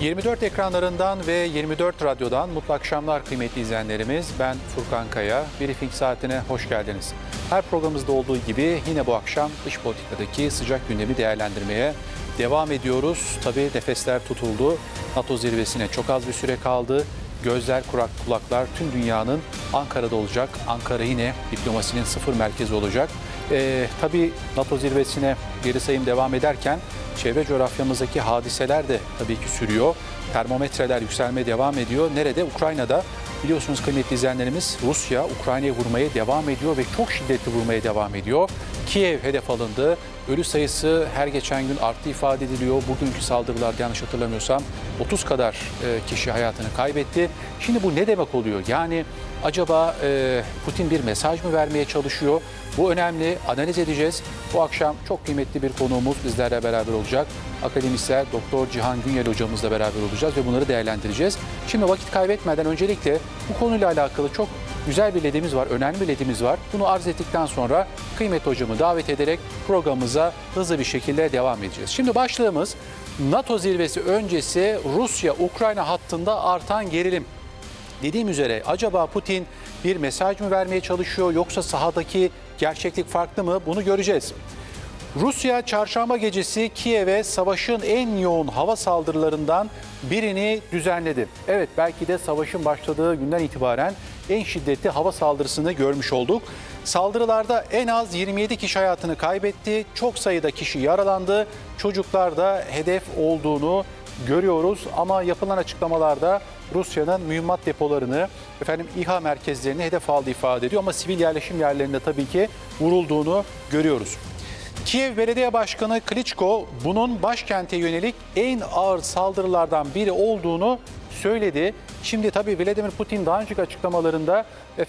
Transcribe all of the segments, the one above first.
24 ekranlarından ve 24 radyodan mutlu akşamlar kıymetli izleyenlerimiz. Ben Furkan Kaya. Briefing saatine hoş geldiniz. Her programımızda olduğu gibi yine bu akşam dış politikadaki sıcak gündemi değerlendirmeye devam ediyoruz. Tabii nefesler tutuldu. NATO zirvesine çok az bir süre kaldı. Gözler, kulaklar tüm dünyanın Ankara'da olacak. Ankara yine diplomasinin sıfır merkezi olacak. Tabii NATO zirvesine geri sayım devam ederken çevre coğrafyamızdaki hadiseler de tabii ki sürüyor. Termometreler yükselmeye devam ediyor. Nerede? Ukrayna'da. Biliyorsunuz kıymetli izleyenlerimiz, Rusya Ukrayna'ya vurmaya devam ediyor ve çok şiddetli vurmaya devam ediyor. Kiev hedef alındı. Ölü sayısı her geçen gün arttı ifade ediliyor. Bugünkü saldırılarda yanlış hatırlamıyorsam 30 kadar kişi hayatını kaybetti. Şimdi bu ne demek oluyor? Yani acaba Putin bir mesaj mı vermeye çalışıyor? Bu önemli. Analiz edeceğiz. Bu akşam çok kıymetli bir konuğumuz bizlerle beraber olacak. Akademisyen Doktor Cihan Günyel hocamızla beraber olacağız ve bunları değerlendireceğiz. Şimdi vakit kaybetmeden öncelikle bu konuyla alakalı çok güzel bir ledimiz var, önemli bir ledimiz var. Bunu arz ettikten sonra kıymetli hocamı davet ederek programımıza hızlı bir şekilde devam edeceğiz. Şimdi başlığımız NATO zirvesi öncesi Rusya-Ukrayna hattında artan gerilim. Dediğim üzere acaba Putin bir mesaj mı vermeye çalışıyor yoksa sahadaki gerçeklik farklı mı? Bunu göreceğiz. Rusya çarşamba gecesi Kiev'e savaşın en yoğun hava saldırılarından birini düzenledi. Evet, belki de savaşın başladığı günden itibaren en şiddetli hava saldırısını görmüş olduk. Saldırılarda en az 27 kişi hayatını kaybetti. Çok sayıda kişi yaralandı. Çocuklar da hedef olduğunu görüyoruz ama yapılan açıklamalarda Rusya'nın mühimmat depolarını, İHA merkezlerini hedef aldığı ifade ediyor ama sivil yerleşim yerlerinde tabii ki vurulduğunu görüyoruz. Kiev Belediye Başkanı Klitschko bunun başkente yönelik en ağır saldırılardan biri olduğunu söyledi. Şimdi tabii Vladimir Putin daha önceki açıklamalarında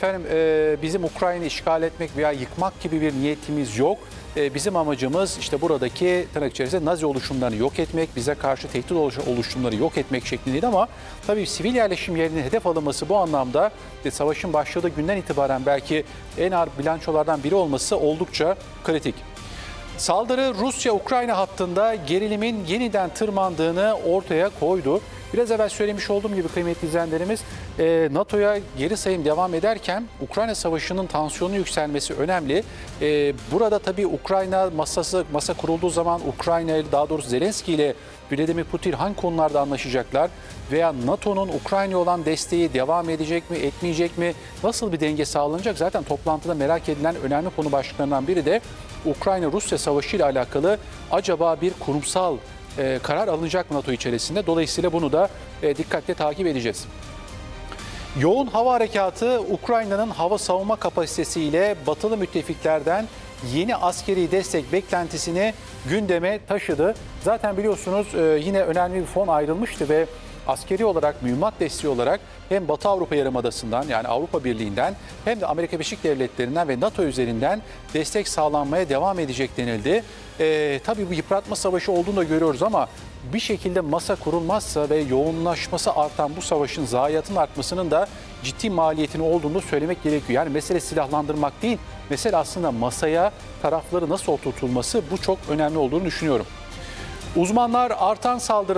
bizim Ukrayna'yı işgal etmek veya yıkmak gibi bir niyetimiz yok. Bizim amacımız işte buradaki tırnak içerisinde Nazi oluşumlarını yok etmek, bize karşı tehdit oluşumları yok etmek şeklindeydi ama tabii sivil yerleşim yerinin hedef alınması bu anlamda savaşın başladığı günden itibaren belki en ağır bilançolardan biri olması oldukça kritik. Saldırı Rusya-Ukrayna hattında gerilimin yeniden tırmandığını ortaya koydu. Biraz evvel söylemiş olduğum gibi kıymetli izleyenlerimiz NATO'ya geri sayım devam ederken Ukrayna Savaşı'nın tansiyonu yükselmesi önemli. Burada tabii Ukrayna masa kurulduğu zaman Ukrayna daha doğrusu Zelenski ile Vladimir Putin hangi konularda anlaşacaklar veya NATO'nun Ukrayna'ya olan desteği devam edecek mi, etmeyecek mi, nasıl bir denge sağlanacak? Zaten toplantıda merak edilen önemli konu başlıklarından biri de Ukrayna-Rusya Savaşı ile alakalı acaba bir kurumsal karar alınacak mı NATO içerisinde? Dolayısıyla bunu da dikkatle takip edeceğiz. Yoğun hava harekatı Ukrayna'nın hava savunma kapasitesiyle batılı müttefiklerden yeni askeri destek beklentisini gündeme taşıdı. Zaten biliyorsunuz yine önemli bir fon ayrılmıştı ve askeri olarak, mühimmat desteği olarak hem Batı Avrupa Yarımadası'ndan yani Avrupa Birliği'nden hem de Amerika Birleşik Devletleri'nden ve NATO üzerinden destek sağlanmaya devam edecek denildi. Tabii bu yıpratma savaşı olduğunu da görüyoruz ama bir şekilde masa kurulmazsa ve yoğunlaşması artan bu savaşın zayiatın artmasının da ciddi maliyetini olduğunu söylemek gerekiyor. Yani mesele silahlandırmak değil, mesele aslında masaya tarafları nasıl oturtulması, bu çok önemli olduğunu düşünüyorum. Uzmanlar artan saldırı